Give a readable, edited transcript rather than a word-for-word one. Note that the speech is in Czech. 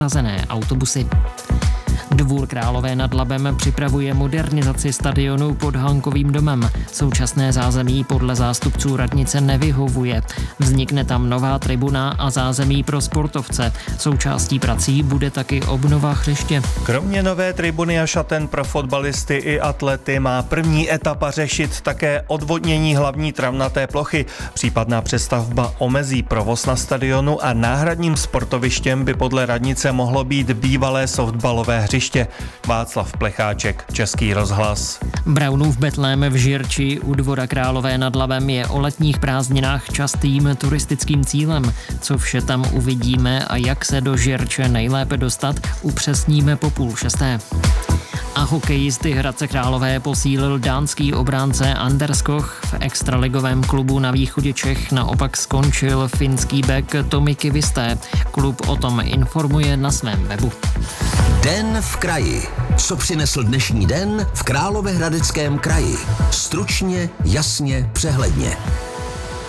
hrazené autobusy. Dvůr Králové nad Labem připravuje modernizaci stadionu pod Hankovým domem. Současné zázemí podle zástupců radnice nevyhovuje. Vznikne tam nová tribuna a zázemí pro sportovce. Součástí prací bude taky obnova hřiště. Kromě nové tribuny a šaten pro fotbalisty i atlety má první etapa řešit také odvodnění hlavní travnaté plochy. Případná přestavba omezí provoz na stadionu a náhradním sportovištěm by podle radnice mohlo být bývalé softballové hřiště. Václav Plecháček, Český rozhlas. Braunův Betlém v Žirči u Dvora Králové nad Labem je o letních prázdninách častým turistickým cílem. Co vše tam uvidíme a jak se do Žirče nejlépe dostat, upřesníme po 5:30. A hokejisty Hradce Králové posílil dánský obránce Anders Koch. V extraligovém klubu na východě Čech naopak skončil finský bek Tomi Kivisté. Klub o tom informuje na svém webu. Den v kraji. Co přinesl dnešní den v Královéhradeckém kraji? Stručně, jasně, přehledně.